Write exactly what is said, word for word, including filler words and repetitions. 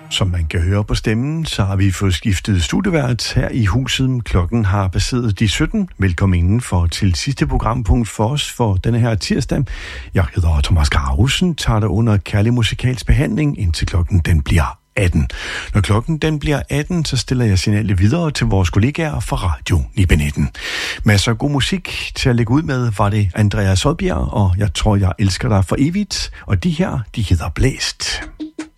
Som man kan høre på stemmen, så har vi fået skiftet studievært her i huset. Klokken har passeret de sytten. Velkommen indenfor til sidste programpunkt for os for denne her tirsdag. Jeg hedder Thomas Grausen, tager dig under kærlig musikalsk behandling, indtil klokken den bliver atten. Når klokken den bliver atten, så stiller jeg signalet videre til vores kollegaer fra Radio Nibbenetten. Masser af god musik til at lægge ud med var det Andreas Odbjerg, og Jeg tror, jeg elsker dig for evigt. Og de her, de hedder Blæst.